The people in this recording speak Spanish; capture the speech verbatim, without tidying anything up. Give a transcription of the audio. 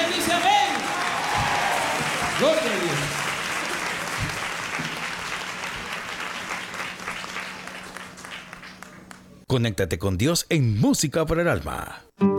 dice amén. Gloria a Dios. Conéctate con Dios en Música para el Alma.